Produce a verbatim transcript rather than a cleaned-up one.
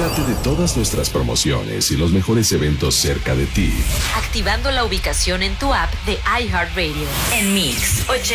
Entérate de todas nuestras promociones y los mejores eventos cerca de ti. Activando la ubicación en tu app de iHeartRadio. En Mix